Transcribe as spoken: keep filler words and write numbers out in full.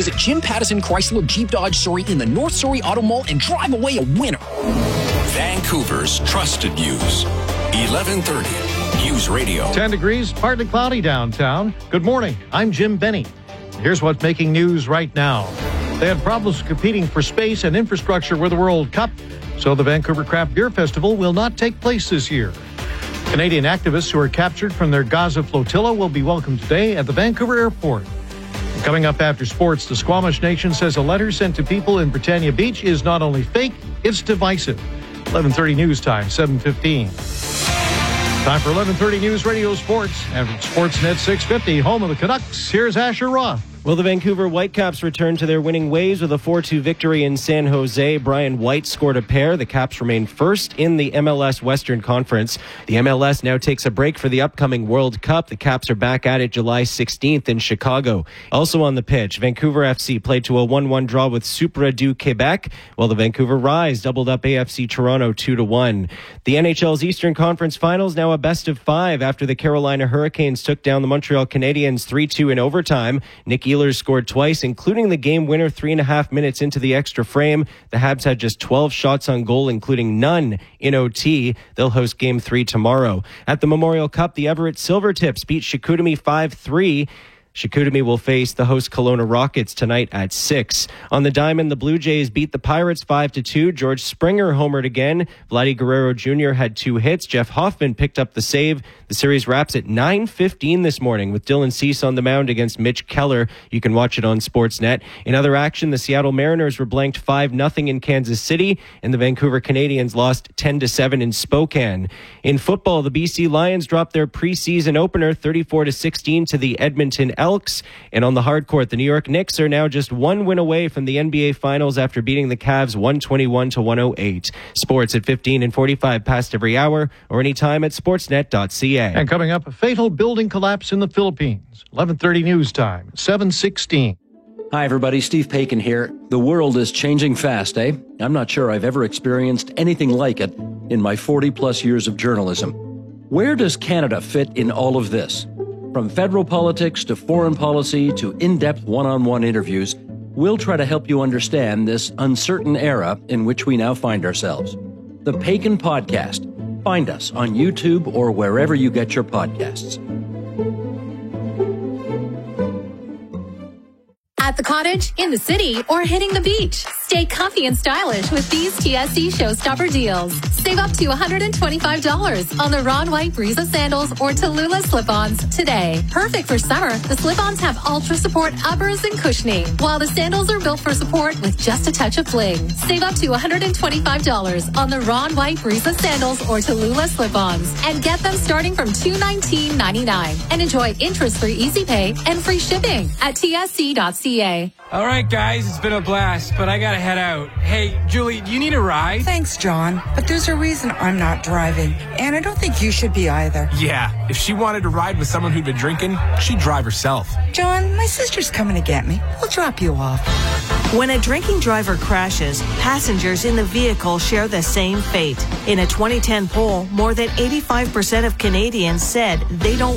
visit Jim Pattison Chrysler Jeep Dodge Surrey in the North Surrey Auto Mall and drive away a winner. Vancouver's trusted news. eleven thirty News Radio. ten degrees, partly cloudy downtown. Good morning. I'm Jim Benny. Here's what's making news right now. They had problems competing for space and infrastructure with the World Cup, so the Vancouver Craft Beer Festival will not take place this year. Canadian activists who are captured from their Gaza flotilla will be welcomed today at the Vancouver airport. And coming up after sports, the Squamish Nation says a letter sent to people in Britannia Beach is not only fake, it's divisive. eleven thirty News Time, seven fifteen. Time for eleven thirty News Radio Sports. And from Sportsnet six fifty, home of the Canucks, here's Asher Roth. Well, the Vancouver Whitecaps returned to their winning ways with a four two victory in San Jose. Brian White scored a pair. The Caps remain first in the M L S Western Conference. The M L S now takes a break for the upcoming World Cup. The Caps are back at it July sixteenth in Chicago. Also on the pitch, Vancouver F C played to a one one draw with Supra du Quebec, while the Vancouver Rise doubled up A F C Toronto two to one. The N H L's Eastern Conference Finals now a best of five after the Carolina Hurricanes took down the Montreal Canadiens three two in overtime. Nick Ehlers scored twice, including the game winner three and a half minutes into the extra frame. The Habs had just twelve shots on goal, including none in O T. They'll host game three tomorrow. At the Memorial Cup, the Everett Silvertips beat Chicoutimi five three. Chicoutimi will face the host Kelowna Rockets tonight at six. On the diamond, the Blue Jays beat the Pirates five to two. George Springer homered again. Vladdy Guerrero Junior had two hits. Jeff Hoffman picked up the save. The series wraps at nine fifteen this morning with Dylan Cease on the mound against Mitch Keller. You can watch it on Sportsnet. In other action, the Seattle Mariners were blanked five nothing in Kansas City, and the Vancouver Canadians lost ten to seven in Spokane. In football, the B C Lions dropped their preseason opener thirty-four to sixteen to the Edmonton Elks. And on the hard court, the New York Knicks are now just one win away from the N B A Finals after beating the Cavs one twenty-one to one oh eight. Sports at fifteen and forty-five past every hour or anytime at sportsnet dot c a. And coming up, a fatal building collapse in the Philippines. eleven thirty News Time, seven sixteen. Hi, everybody. Steve Paikin here. The world is changing fast, eh? I'm not sure I've ever experienced anything like it in my forty-plus years of journalism. Where does Canada fit in all of this? From federal politics to foreign policy to in-depth one-on-one interviews, we'll try to help you understand this uncertain era in which we now find ourselves. The Paikin Podcast. Find us on YouTube or wherever you get your podcasts. At the cottage, in the city, or hitting the beach. Stay comfy and stylish with these T S C Showstopper deals. Save up to one hundred twenty-five dollars on the Ron White Breeza sandals or Tallulah slip-ons today. Perfect for summer, the slip-ons have ultra support uppers and cushioning, while the sandals are built for support with just a touch of fling. Save up to one hundred twenty-five dollars on the Ron White Breeza sandals or Tallulah slip-ons and get them starting from two hundred nineteen ninety-nine and enjoy interest-free easy pay and free shipping at T S C dot C A. All right, guys, it's been a blast, but I gotta head out. Hey, Julie, do you need a ride? Thanks, John, but there's a reason I'm not driving, and I don't think you should be either. Yeah, if she wanted to ride with someone who'd been drinking, she'd drive herself. John, my sister's coming to get me. We'll drop you off. When a drinking driver crashes, passengers in the vehicle share the same fate. In a twenty ten poll, more than eighty-five percent of Canadians said they don't